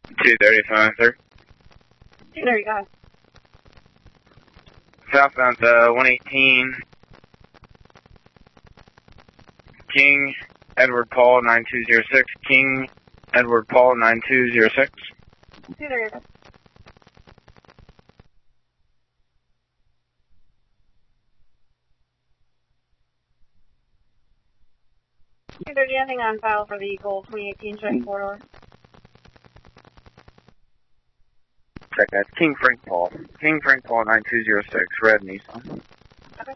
235, sir. 235. Southbound 118. King Edward Paul 9206. King Edward Paul 9206. 235. 230, nothing on file for the Gold 2018 Chevy 4-door. Check that. King Frank Paul. King Frank Paul 9206. Red Nissan.